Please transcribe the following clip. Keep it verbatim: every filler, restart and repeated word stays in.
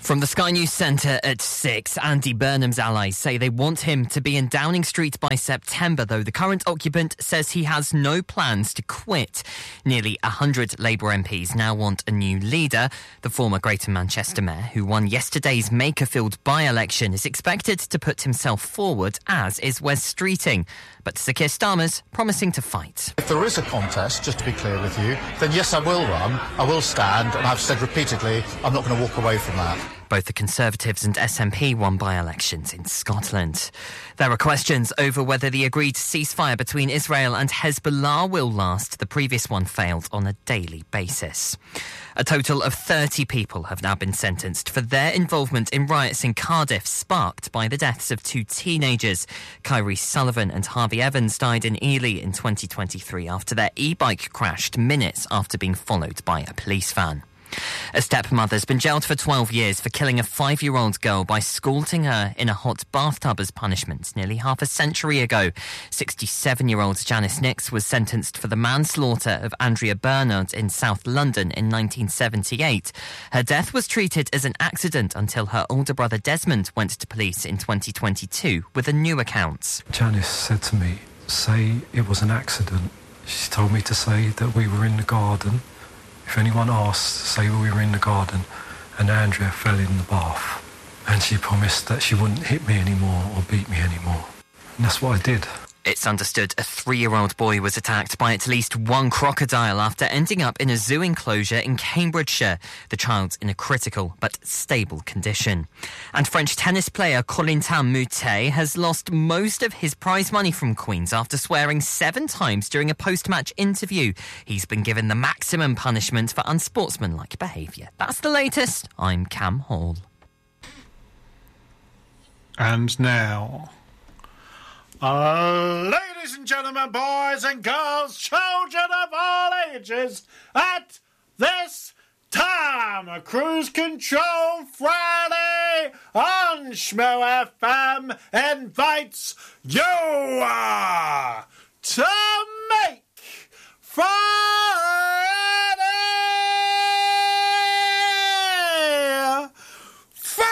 From the Sky News Centre at six, Andy Burnham's allies say they want him to be in Downing Street by September, though the current occupant says he has no plans to quit. Nearly one hundred Labour M Ps now want a new leader. The former Greater Manchester mayor, who won yesterday's Makerfield by-election, is expected to put himself forward, as is Wes Streeting. But Sir Keir Starmer's promising to fight. If there is a contest, just to be clear with you, then yes, I will run, I will stand, and I've said repeatedly I'm not going to walk away from that. Both the Conservatives and S N P won by-elections in Scotland. There are questions over whether the agreed ceasefire between Israel and Hezbollah will last. The previous one failed on a daily basis. A total of thirty people have now been sentenced for their involvement in riots in Cardiff sparked by the deaths of two teenagers. Kyrie Sullivan and Harvey Evans died in Ely in twenty twenty-three after their e-bike crashed minutes after being followed by a police van. A stepmother's been jailed for twelve years for killing a five-year-old girl by scalding her in a hot bathtub as punishment nearly half a century ago. sixty-seven-year-old Janice Nix was sentenced for the manslaughter of Andrea Bernard in South London in nineteen seventy-eight. Her death was treated as an accident until her older brother Desmond went to police in twenty twenty-two with a new account. Janice said to me, say it was an accident. She told me to say that we were in the garden. If anyone asked, say we were in the garden and Andrea fell in the bath. And she promised that she wouldn't hit me anymore or beat me anymore. And that's what I did. It's understood a three-year-old boy was attacked by at least one crocodile after ending up in a zoo enclosure in Cambridgeshire. The child's in a critical but stable condition. And French tennis player Corentin Moutet has lost most of his prize money from Queen's after swearing seven times during a post-match interview. He's been given the maximum punishment for unsportsmanlike behaviour. That's the latest. I'm Cam Hall. And now... Uh, ladies and gentlemen, boys and girls, children of all ages, at this time, a Cruise Control Friday on Schmo F M invites you uh, to make Friday